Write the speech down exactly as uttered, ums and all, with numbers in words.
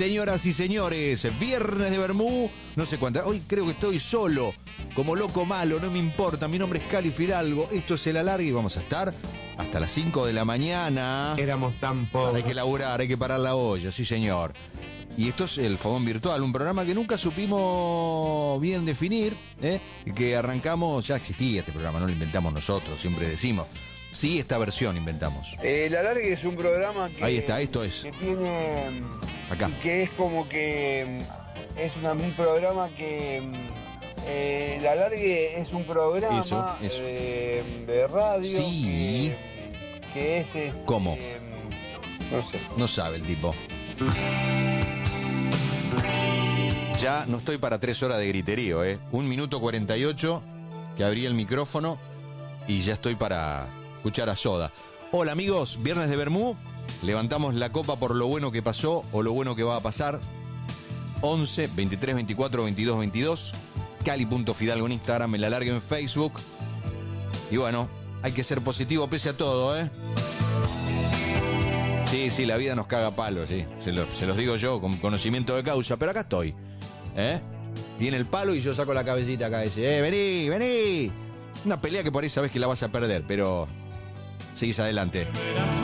Señoras y señores, viernes de Bermú, no sé cuántas, hoy creo que estoy solo, como loco malo, no me importa, mi nombre es Cali Fidalgo, esto es El Alargue y vamos a estar hasta las cinco de la mañana. Éramos tan pobres. Hay que laburar, hay que parar la olla, sí señor. Y esto es El Fogón Virtual, un programa que nunca supimos bien definir, ¿eh? Y que arrancamos, ya existía este programa, no lo inventamos nosotros, siempre decimos. Sí, esta versión inventamos. El Alargue es un programa que... Ahí está, esto es. Que tiene... Acá. Y que es como que... Es una, un programa que... Eh, el Alargue es un programa Eso, eso. De, de radio. Sí. Que, que es... Este, ¿Cómo? No sé. No sabe el tipo. Ya no estoy para tres horas de griterío, ¿eh? Un minuto cuarenta y ocho que abrí el micrófono y ya estoy para escuchar a Soda. Hola amigos, viernes de Bermú. Levantamos la copa por lo bueno que pasó o lo bueno que va a pasar. once, veintitrés, veinticuatro, veintidós, veintidós. Cali.Fidalgo en Instagram, El Alargue en Facebook. Y bueno, hay que ser positivo pese a todo, ¿eh? Sí, sí, la vida nos caga palo, sí. Se, lo, se los digo yo con conocimiento de causa, pero acá estoy. ¿Eh? Viene el palo y yo saco la cabecita acá y dice, eh, vení, vení. Una pelea que por ahí sabes que la vas a perder, pero seguís adelante.